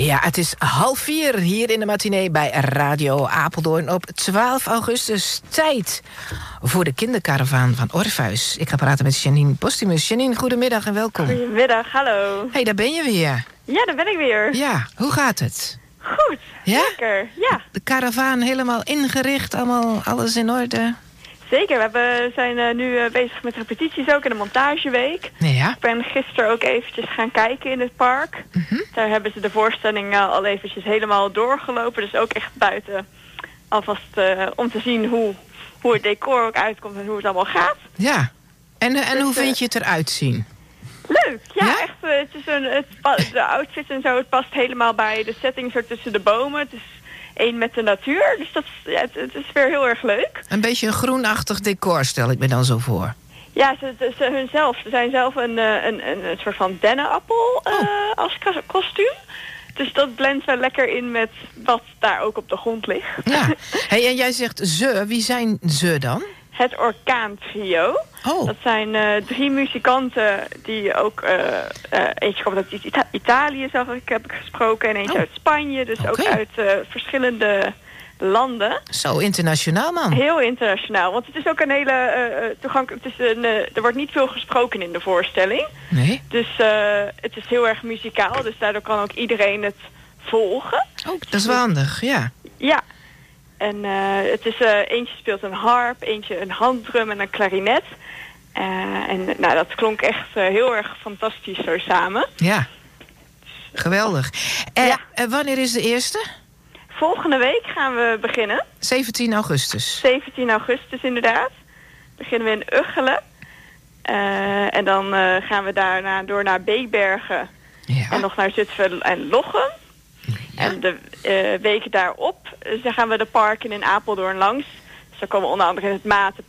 Ja, het is 3:30 hier in de matinee bij Radio Apeldoorn op 12 augustus. Tijd voor de kinderkaravaan van Orpheus. Ik ga praten met Janine Postumus. Janine, goedemiddag en welkom. Goedemiddag, hallo. Hey, daar ben je weer. Ja, daar ben ik weer. Ja, hoe gaat het? Goed, Ja? zeker. Ja, De karavaan helemaal ingericht, allemaal alles in orde? zeker. We zijn nu bezig met repetities ook in de montageweek. Ja. Ik ben gisteren ook eventjes gaan kijken in het park. Daar hebben ze de voorstelling al eventjes helemaal doorgelopen. Dus ook echt buiten alvast om te zien hoe het decor ook uitkomt en hoe het allemaal gaat. Ja. En Dus, hoe vind je het eruit zien? Leuk, ja, Ja? echt. Het is de outfit en zo, het past helemaal bij de setting zo tussen de bomen. Het is één met de natuur, dus dat is, ja, het is weer heel erg leuk. Een beetje een groenachtig decor, stel ik me dan zo voor. Ja, ze zijn zelf een soort van dennenappel als kostuum. Dus dat blendt wel lekker in met wat daar ook op de grond ligt. Ja. Hey, en jij zegt ze, wie zijn ze dan? Het Orkaan-trio. Oh. Dat zijn 3 muzikanten die ook... eentje komt uit Italië, heb ik gesproken. En eentje uit Spanje. Dus Oké. ook uit verschillende landen. Zo internationaal, man. Heel internationaal. Want het is ook een hele toegankelijk... er wordt niet veel gesproken in de voorstelling. Nee? Dus het is heel erg muzikaal. Dus daardoor kan ook iedereen het volgen. Oh, dat is wel handig, ja. Ja. En het is eentje speelt een harp, eentje een handdrum en een klarinet. En nou, dat klonk echt heel erg fantastisch zo samen. Ja. Geweldig. Ja. En wanneer is de eerste? Volgende week gaan we beginnen. 17 augustus. 17 augustus inderdaad. Beginnen we in Uggelen. En dan gaan we daarna door naar Beekbergen. Ja. En nog naar Zutphen en Lochem. Ja. En de weken daarop dan gaan we de parken in Apeldoorn langs. Dus dan komen we onder andere in het